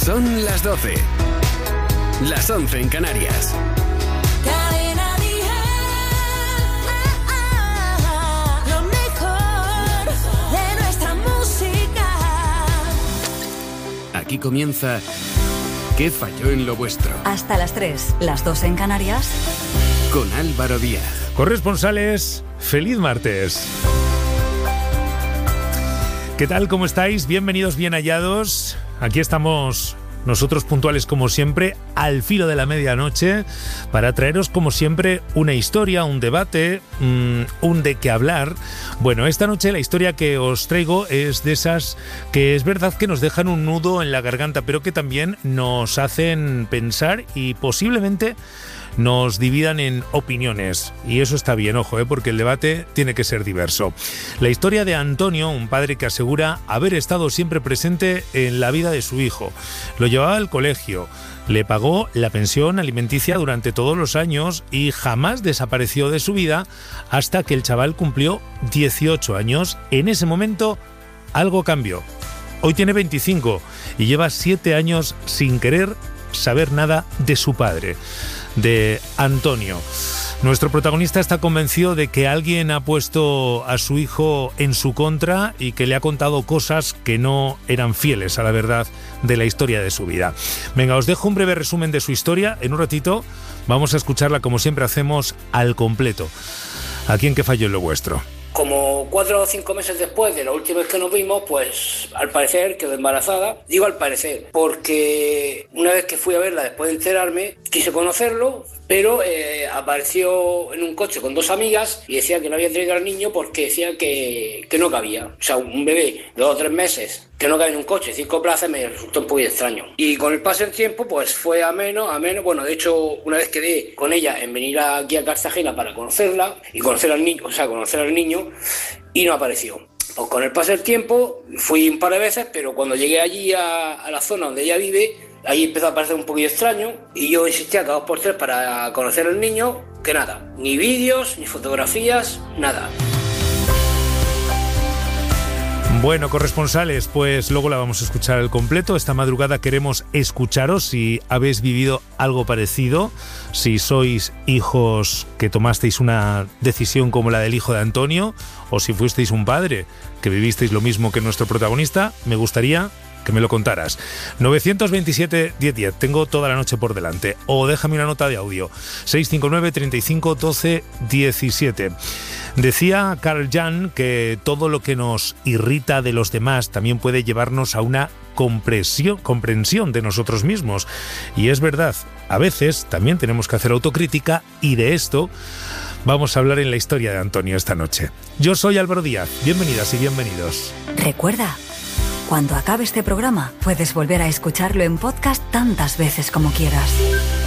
Son las 12. Las 11 en Canarias. Cadena Dial, lo mejor de nuestra música. Aquí comienza ¿Qué falló en lo vuestro? Hasta las 3, las 2 en Canarias. Con Álvaro Díaz. Corresponsales, feliz martes. ¿Qué tal? ¿Cómo estáis? Bienvenidos, bien hallados. Aquí estamos nosotros puntuales como siempre, al filo de la medianoche, para traeros como siempre una historia, un debate, un de qué hablar. Bueno, esta noche la historia que os traigo es de esas que es verdad que nos dejan un nudo en la garganta, pero que también nos hacen pensar y posiblemente nos dividan en opiniones. Y eso está bien, ojo, porque el debate tiene que ser diverso. La historia de Antonio, un padre que asegura haber estado siempre presente en la vida de su hijo. Lo llevaba al colegio, le pagó la pensión alimenticia durante todos los años y jamás desapareció de su vida hasta que el chaval cumplió 18 años. En ese momento algo cambió. Hoy tiene 25 y lleva 7 años sin querer saber nada de su padre, de Antonio. Nuestro protagonista está convencido de que alguien ha puesto a su hijo en su contra y que le ha contado cosas que no eran fieles a la verdad de la historia de su vida. Venga, os dejo un breve resumen de su historia. En un ratito vamos a escucharla, como siempre hacemos, al completo. Aquí en ¿Qué falló en lo vuestro? Como 4 o 5 meses después de la última vez que nos vimos, pues al parecer quedó embarazada. Digo al parecer, porque una vez que fui a verla después de enterarme, quise conocerlo, pero apareció en un coche con 2 amigas y decía que no había traído al niño porque decía que no cabía. O sea, un bebé de 2 o 3 meses que no cabe en un coche, 5 plazas, me resultó un poco extraño. Y con el paso del tiempo, pues fue a menos. Bueno, de hecho, una vez quedé con ella en venir aquí a Cartagena para conocerla y conocer al niño, y no apareció. Pues con el paso del tiempo fui un par de veces, pero cuando llegué allí a la zona donde ella vive, ahí empezó a parecer un poquillo extraño y yo insistía cada 2 por 3 para conocer al niño, que nada, ni vídeos, ni fotografías, nada. Bueno, corresponsales, pues luego la vamos a escuchar al completo. Esta madrugada queremos escucharos si habéis vivido algo parecido, si sois hijos que tomasteis una decisión como la del hijo de Antonio, o si fuisteis un padre que vivisteis lo mismo que nuestro protagonista. Me gustaría que me lo contaras. 927-1010, tengo toda la noche por delante. O déjame una nota de audio. 659-35-12-17. Decía Carl Jung que todo lo que nos irrita de los demás también puede llevarnos a una comprensión de nosotros mismos. Y es verdad, a veces también tenemos que hacer autocrítica, y de esto vamos a hablar en la historia de Antonio esta noche. Yo soy Álvaro Díaz. Bienvenidas y bienvenidos. Recuerda, cuando acabe este programa, puedes volver a escucharlo en podcast tantas veces como quieras.